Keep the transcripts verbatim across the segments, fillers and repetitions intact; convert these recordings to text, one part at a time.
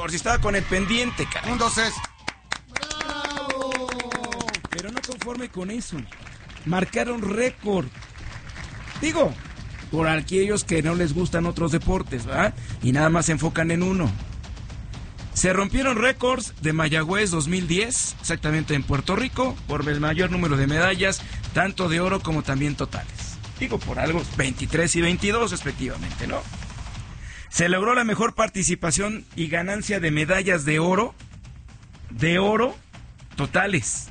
por si estaba con el pendiente, caray. Un, dos, tres. Pero no conforme con eso, marcaron récord. Digo, por aquellos que no les gustan otros deportes, ¿verdad? Y nada más se enfocan en uno. Se rompieron récords de Mayagüez dos mil diez, exactamente en Puerto Rico, por el mayor número de medallas, tanto de oro como también totales. Digo, por algo, veintitrés y veintidós respectivamente, ¿no? Se logró la mejor participación y ganancia de medallas de oro, de oro, totales.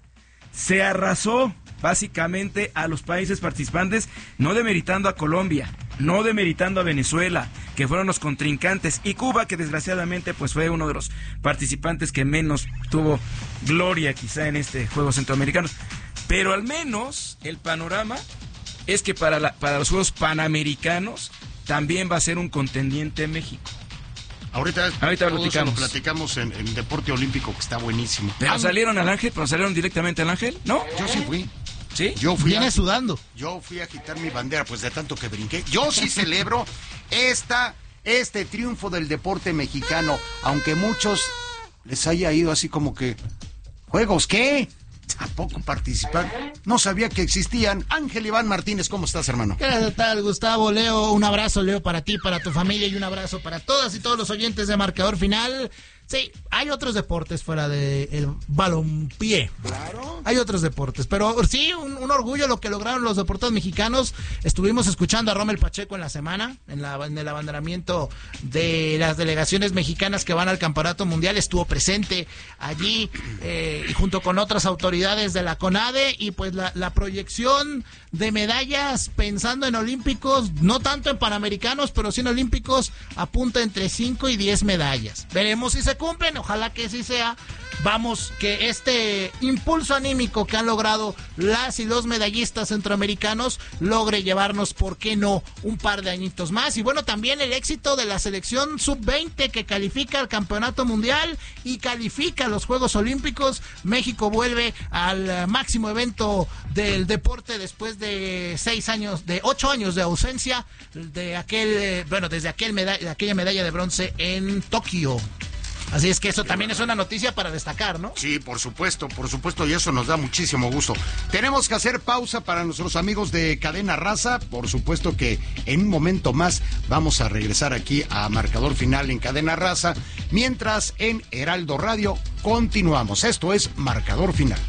Se arrasó básicamente a los países participantes, no demeritando a Colombia, no demeritando a Venezuela, que fueron los contrincantes, y Cuba, que desgraciadamente pues fue uno de los participantes que menos tuvo gloria quizá en este Juegos Centroamericanos. Pero al menos el panorama es que para, la, para los Juegos Panamericanos también va a ser un contendiente México. Ahorita, Ahorita lo platicamos. lo platicamos en, en Deporte Olímpico, que está buenísimo. ¿Pero Ah, salieron al Ángel? ¿Pero salieron directamente al Ángel? ¿No? Yo sí fui. ¿Sí? Yo fui Viene a, sudando. Yo fui a agitar mi bandera, pues de tanto que brinqué. Yo sí celebro esta, este triunfo del deporte mexicano, aunque muchos les haya ido así como que, ¿juegos qué? ¿A poco participar? No sabía que existían. Ángel Iván Martínez, ¿cómo estás, hermano? ¿Qué tal, Gustavo? Leo, un abrazo, Leo, para ti, para tu familia, y un abrazo para todas y todos los oyentes de Marcador Final. Sí, hay otros deportes fuera del balompié. Claro. Hay otros deportes, pero sí, un, un orgullo lo que lograron los deportistas mexicanos. Estuvimos escuchando a Rommel Pacheco en la semana, en, la, en el abanderamiento de las delegaciones mexicanas que van al Campeonato Mundial. Estuvo presente allí eh, y junto con otras autoridades de la CONADE, y pues la, la proyección de medallas pensando en olímpicos, no tanto en panamericanos, pero sí en olímpicos, apunta entre cinco y diez medallas. Veremos si se cumplen, ojalá que sí sea. Vamos, que este impulso anímico que han logrado las y los medallistas centroamericanos logre llevarnos, ¿por qué no?, un par de añitos más. Y bueno, también el éxito de la selección sub veinte, que califica al Campeonato Mundial y califica a los Juegos Olímpicos. México vuelve al máximo evento del deporte después de seis años, de ocho años de ausencia de aquel, bueno, desde aquel medalla, aquella medalla de bronce en Tokio. Así es que eso también es una noticia para destacar, ¿no? Sí, por supuesto, por supuesto, y eso nos da muchísimo gusto. Tenemos que hacer pausa para nuestros amigos de Cadena Raza. Por supuesto que en un momento más vamos a regresar aquí a Marcador Final en Cadena Raza, mientras en Heraldo Radio continuamos. Esto es Marcador Final.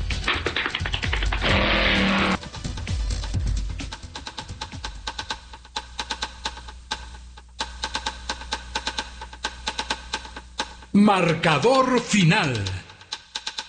Marcador Final.